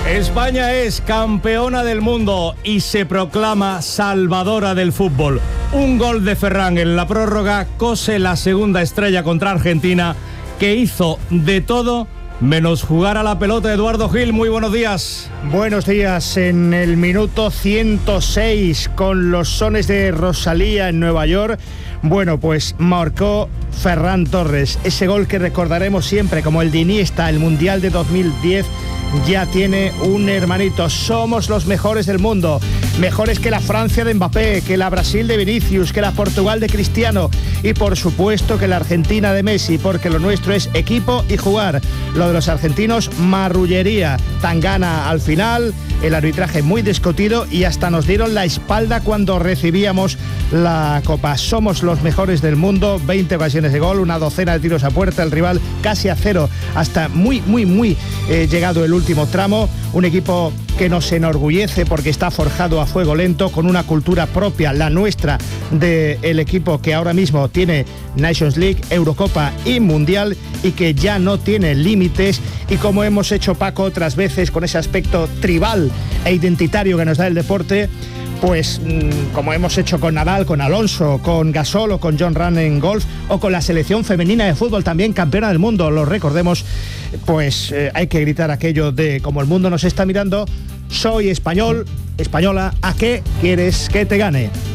España es campeona del mundo y se proclama salvadora del fútbol. Un gol de Ferran en la prórroga cose la segunda estrella contra Argentina, que hizo de todo menos jugar a la pelota. Eduardo Gil, muy buenos días. Buenos días. En el minuto 106, con los sones de Rosalía en Nueva York, bueno, pues marcó Ferran Torres. Ese gol que recordaremos siempre como el de Iniesta, el Mundial de 2010, ya tiene un hermanito. Somos los mejores del mundo, mejores que la Francia de Mbappé, que la Brasil de Vinicius, que la Portugal de Cristiano y por supuesto que la Argentina de Messi, porque lo nuestro es equipo y jugar. Lo de los argentinos, marrullería. Tangana al final, el arbitraje muy discutido y hasta nos dieron la espalda cuando recibíamos la copa. Somos los mejores del mundo, 20 ocasiones de gol, una docena de tiros a puerta, el rival casi a cero, hasta muy llegado el último tramo. Un equipo que nos enorgullece porque está forjado a fuego lento, con una cultura propia, la nuestra, del equipo que ahora mismo tiene Nations League, Eurocopa y Mundial, y que ya no tiene límites. Y como hemos hecho, Paco, otras veces con ese aspecto tribal e identitario que nos da el deporte, pues como hemos hecho con Nadal, con Alonso, con Gasol o con John Ram en golf, o con la selección femenina de fútbol, también campeona del mundo, lo recordemos, pues hay que gritar aquello de: como el mundo nos está mirando, soy español, española, ¿a qué quieres que te gane?